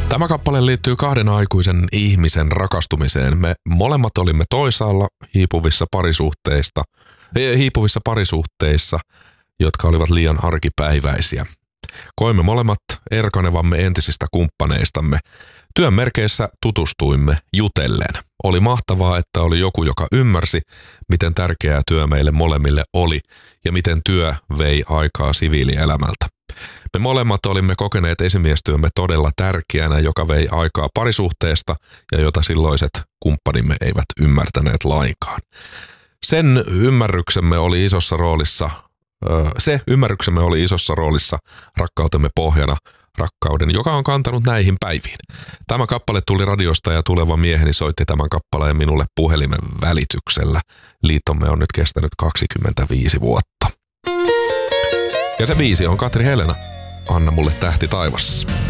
Tämä kappale liittyy kahden aikuisen ihmisen rakastumiseen. Me molemmat olimme toisaalla hiipuvissa parisuhteissa, jotka olivat liian arkipäiväisiä. Koimme molemmat erkanevamme entisistä kumppaneistamme. Työn merkeissä tutustuimme jutellen. Oli mahtavaa, että oli joku, joka ymmärsi, miten tärkeää työ meille molemmille oli ja miten työ vei aikaa siviilielämältä. Me molemmat olimme kokeneet esimiestyömme todella tärkeänä, joka vei aikaa parisuhteesta ja jota silloiset kumppanimme eivät ymmärtäneet lainkaan. Se ymmärryksemme oli isossa roolissa rakkautemme pohjana, rakkauden, joka on kantanut näihin päiviin. Tämä kappale tuli radiosta ja tuleva mieheni soitti tämän kappaleen minulle puhelimen välityksellä. Liittomme on nyt kestänyt 25 vuotta. Ja se biisi on Katri Helena. Anna mulle tähti taivas.